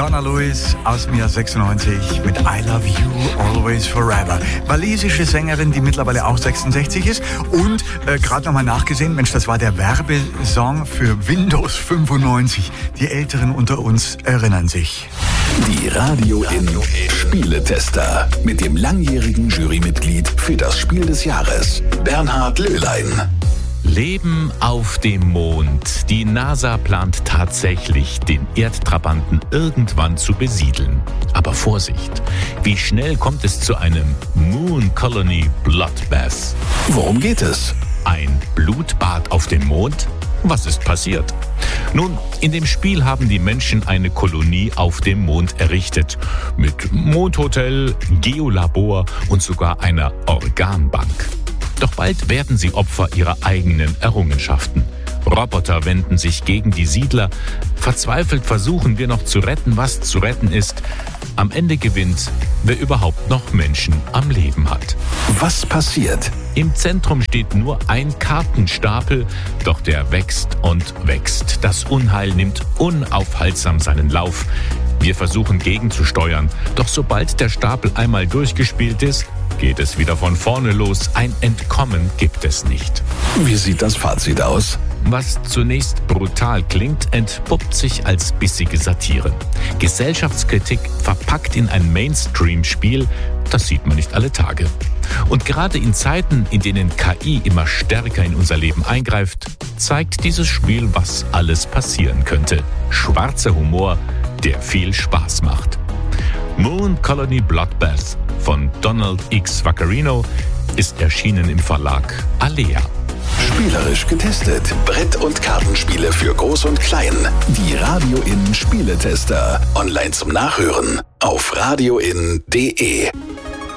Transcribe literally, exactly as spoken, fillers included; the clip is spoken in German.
Donna Lewis aus dem Jahr sechsundneunzig mit I Love You Always Forever. Walisische Sängerin, die mittlerweile auch sechsundsechzig ist. Und äh, gerade nochmal nachgesehen, Mensch, das war der Werbesong für Windows fünfundneunzig. Die Älteren unter uns erinnern sich. Die Radio in Spieletester mit dem langjährigen Jurymitglied für das Spiel des Jahres, Bernhard Löhlein. Leben auf dem Mond. Die NASA plant tatsächlich, den Erdtrabanten irgendwann zu besiedeln. Aber Vorsicht, wie schnell kommt es zu einem Moon Colony Bloodbath? Worum geht es? Ein Blutbad auf dem Mond? Was ist passiert? Nun, in dem Spiel haben die Menschen eine Kolonie auf dem Mond errichtet. Mit Mondhotel, Geolabor und sogar einer Organbank. Doch bald werden sie Opfer ihrer eigenen Errungenschaften. Roboter wenden sich gegen die Siedler. Verzweifelt versuchen wir noch zu retten, was zu retten ist. Am Ende gewinnt, wer überhaupt noch Menschen am Leben hat. Was passiert? Im Zentrum steht nur ein Kartenstapel, doch der wächst und wächst. Das Unheil nimmt unaufhaltsam seinen Lauf. Wir versuchen gegenzusteuern, doch sobald der Stapel einmal durchgespielt ist, geht es wieder von vorne los. Ein Entkommen gibt es nicht. Wie sieht das Fazit aus? Was zunächst brutal klingt, entpuppt sich als bissige Satire. Gesellschaftskritik verpackt in ein Mainstream-Spiel, das sieht man nicht alle Tage. Und gerade in Zeiten, in denen K I immer stärker in unser Leben eingreift, zeigt dieses Spiel, was alles passieren könnte. Schwarzer Humor, der viel Spaß macht. Moon Colony Bloodbath von Donald X. Vaccarino ist erschienen im Verlag Alea. Spielerisch getestet. Brett- und Kartenspiele für Groß und Klein. Die Radio in Spieletester. Online zum Nachhören auf radioin punkt de.